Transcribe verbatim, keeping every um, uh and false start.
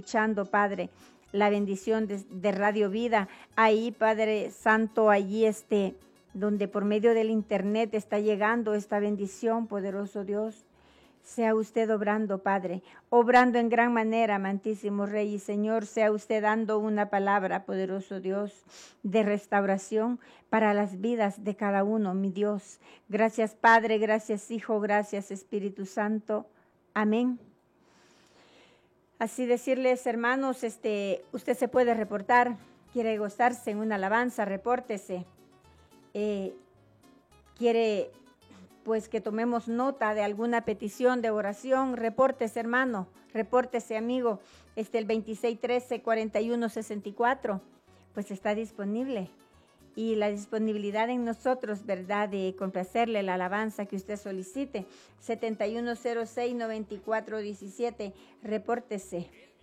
escuchando, Padre, la bendición de, de Radio Vida. Ahí, Padre Santo, allí este, donde por medio del internet está llegando esta bendición, poderoso Dios. Sea usted obrando, Padre, obrando en gran manera, amantísimo Rey y Señor. Sea usted dando una palabra, poderoso Dios, de restauración para las vidas de cada uno, mi Dios. Gracias, Padre, gracias, Hijo, gracias, Espíritu Santo. Amén. Así decirles, hermanos, este, usted se puede reportar, quiere gozarse en una alabanza, repórtese. Eh, quiere... pues que tomemos nota de alguna petición de oración, repórtese, hermano, repórtese, amigo, este el veintiséis trece cuarenta y uno sesenta y cuatro, pues está disponible. Y la disponibilidad en nosotros, ¿verdad?, de complacerle la alabanza que usted solicite, setenta y uno cero seis noventa y cuatro diecisiete, repórtese.